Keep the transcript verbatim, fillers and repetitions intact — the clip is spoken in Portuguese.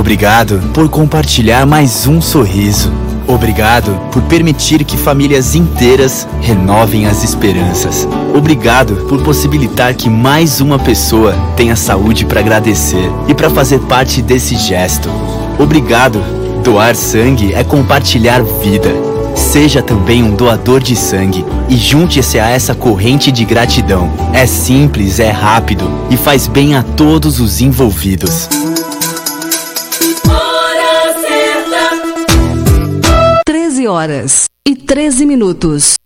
Obrigado por compartilhar mais um sorriso. Obrigado por permitir que famílias inteiras renovem as esperanças. Obrigado por possibilitar que mais uma pessoa tenha saúde para agradecer e para fazer parte desse gesto. Obrigado. Doar sangue é compartilhar vida. Seja também um doador de sangue e junte-se a essa corrente de gratidão. É simples, é rápido e faz bem a todos os envolvidos. treze horas e treze minutos.